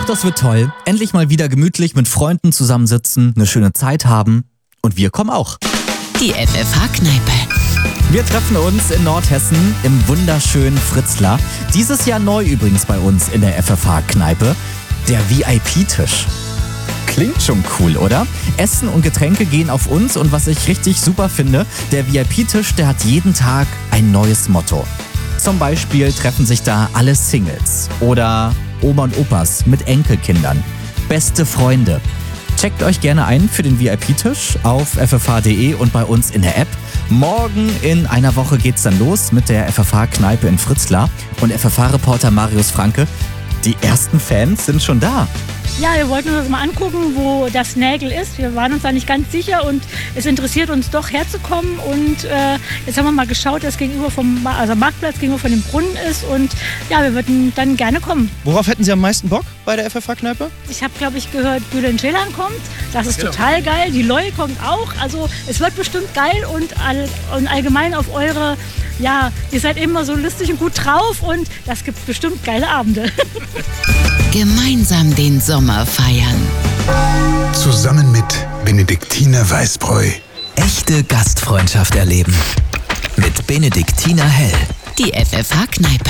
das wird toll. Endlich mal wieder gemütlich mit Freunden zusammensitzen, eine schöne Zeit haben. Und wir kommen auch. Die FFH-Kneipe. Wir treffen uns in Nordhessen im wunderschönen Fritzlar. Dieses Jahr neu übrigens bei uns in der FFH-Kneipe. Der VIP-Tisch. Klingt schon cool, oder? Essen und Getränke gehen auf uns und was ich richtig super finde, der VIP-Tisch, der hat jeden Tag ein neues Motto. Zum Beispiel treffen sich da alle Singles oder Oma und Opas mit Enkelkindern. Beste Freunde. Checkt euch gerne ein für den VIP-Tisch auf ffh.de und bei uns in der App. Morgen in einer Woche geht's dann los mit der FFH-Kneipe in Fritzlar und FFH-Reporter Marius Franke. Die ersten Fans sind schon da. Ja, wir wollten uns das mal angucken, wo das Nägel ist. Wir waren uns da nicht ganz sicher und es interessiert uns doch herzukommen. Und jetzt haben wir mal geschaut, dass gegenüber Marktplatz gegenüber von dem Brunnen ist. Und ja, wir würden dann gerne kommen. Worauf hätten Sie am meisten Bock bei der FFH-Kneipe? Ich habe, glaube ich, gehört, Bülent Ceylan kommt. Das ist total geil. Die Loy kommt auch. Also es wird bestimmt geil und allgemein auf eure... Ja, ihr seid immer so lustig und gut drauf und das gibt bestimmt geile Abende. Gemeinsam den Sommer feiern. Zusammen mit Benediktiner Weißbräu. Echte Gastfreundschaft erleben. Mit Benediktiner Hell. Die FFH-Kneipe.